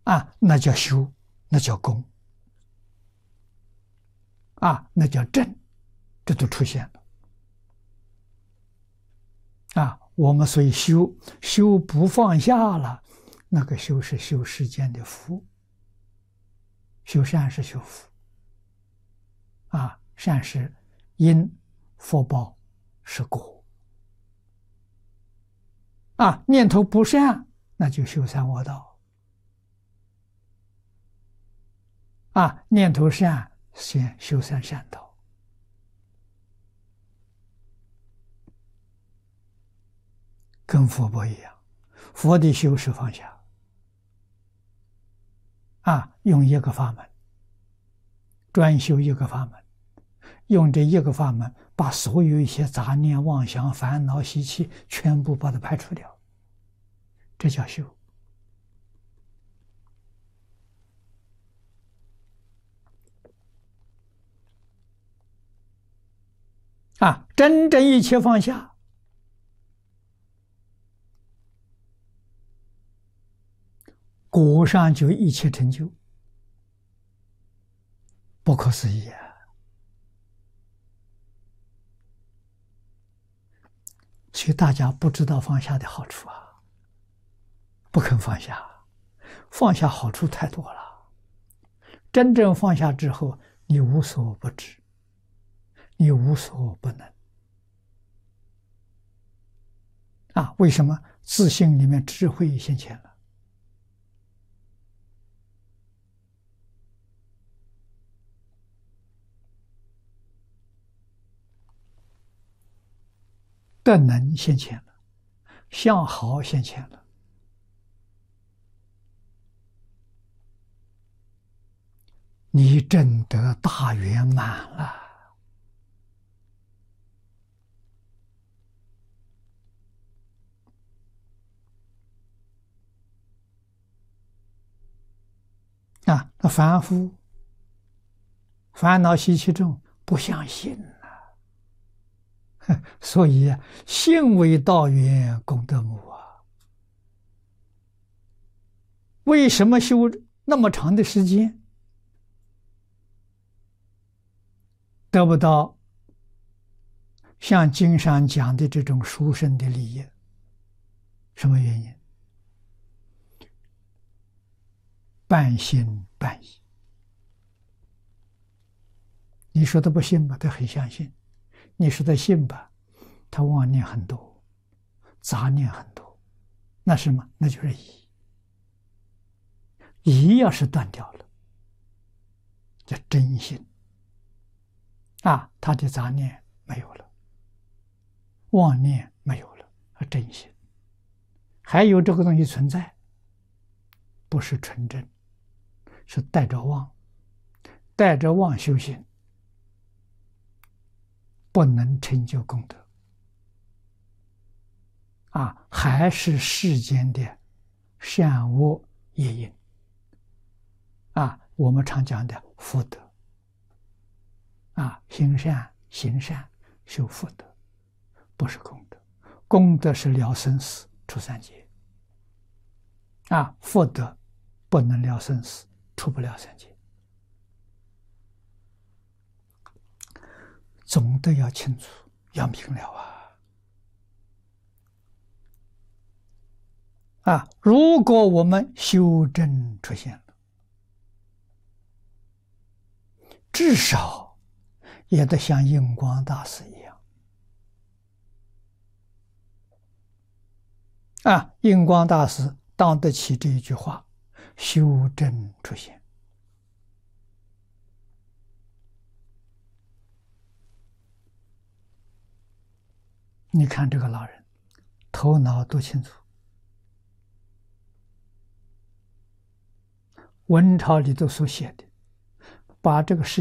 那叫修，那叫功，那叫正，这都出现了。我们所以修不放下了，那个修是修世间的福，修善是修福，善是因，福报是果，念头不善，那就修三恶道，念头善，先修三善道。跟佛不一样，佛的修是放下，用一个法门，专修一个法门，用这一个法门，把所有一些杂念、妄想、烦恼、习气全部把它排除掉，这叫修。真正一切放下，果上就一切成就，不可思议啊！所以大家不知道放下的好处不肯放下，放下好处太多了。真正放下之后，你无所不知，你无所不能。为什么？自信里面智慧现前了。德能现前了，相好现前了，你证得大圆满了。那凡夫烦恼习气重，不相信所以信为道源，功德母为什么修那么长的时间得不到像经上讲的这种殊胜的利益？什么原因？半信半疑。你说他不信吧，他很相信；你说他信吧，他妄念很多，杂念很多，那什么？那就是疑。疑要是断掉了，叫真信他的杂念没有了，妄念没有了，真信。还有这个东西存在，不是纯真，是带着妄，带着妄修行，不能成就功德还是世间的善恶业因我们常讲的福德行善行善修福德，不是功德。功德是了生死出三界福德不能了生死，出不了三界。总的要清楚，要明了如果我们修正出现了，至少也得像印光大师一样印光大师当得起这一句话，修正出现。你看这个老人头脑多清楚，文钞里头所写的，把这个事